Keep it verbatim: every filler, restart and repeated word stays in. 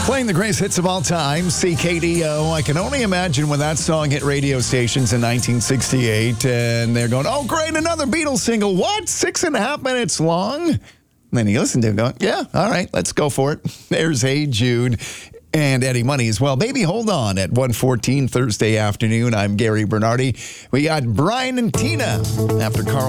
Playing the greatest hits of all time, C K D O. I can only imagine when that song hit radio stations in nineteen sixty-eight, and they're going, oh, great, another Beatles single. What? Six and a half minutes long? And then you listen to it going, yeah, all right, let's go for it. There's Hey Jude and Eddie Money as well. Baby, hold on at one fourteen Thursday afternoon. I'm Gary Bernardi. We got Brian and Tina after Carl.